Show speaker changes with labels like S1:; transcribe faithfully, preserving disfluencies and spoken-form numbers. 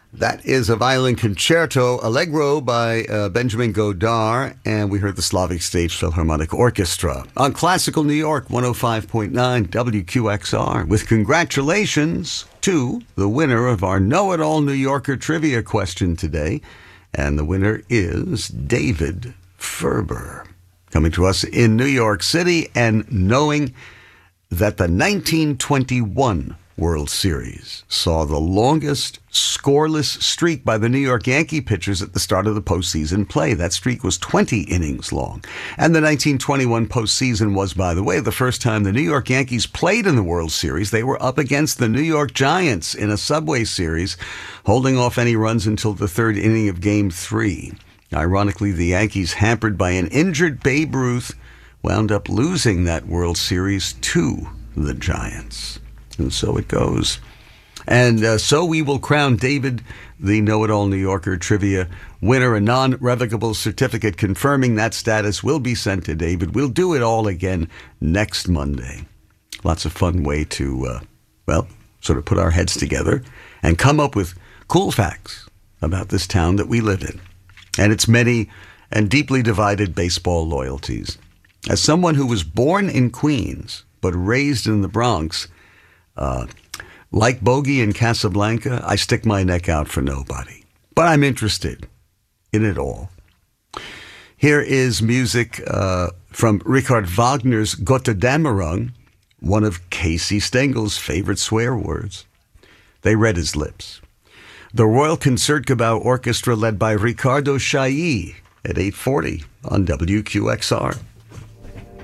S1: That is a violin concerto, Allegro by uh, Benjamin Godard, and we heard the Slavic Stage Philharmonic Orchestra on Classical New York one oh five point nine W Q X R, with congratulations to the winner of our Know-It-All New Yorker trivia question today, and the winner is David Ferber, coming to us in New York City and knowing that the nineteen twenty-one World Series saw the longest scoreless streak by the New York Yankee pitchers at the start of the postseason play. That streak was twenty innings long. And the nineteen twenty-one postseason was, by the way, the first time the New York Yankees played in the World Series. They were up against the New York Giants in a Subway Series, holding off any runs until the third inning of Game three. Ironically, the Yankees, hampered by an injured Babe Ruth, wound up losing that World Series to the Giants. And so it goes. And uh, so we will crown David the Know-It-All New Yorker trivia winner. A non-revocable certificate confirming that status will be sent to David. We'll do it all again next Monday. Lots of fun way to, uh, well, sort of put our heads together and come up with cool facts about this town that we live in and its many and deeply divided baseball loyalties. As someone who was born in Queens but raised in the Bronx, Uh, like Bogey in Casablanca, I stick my neck out for nobody. But I'm interested in it all. Here is music uh, from Richard Wagner's Götterdämmerung, one of Casey Stengel's favorite swear words. They read his lips. The Royal Concertgebouw Orchestra led by Ricardo Chailly at eight forty on W Q X R.